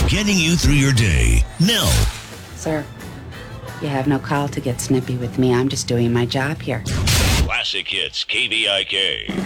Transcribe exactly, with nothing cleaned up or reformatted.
getting you through your day. Now, Sir, you have no call to get snippy with me. I'm just doing my job here. Classic Hits K V I K.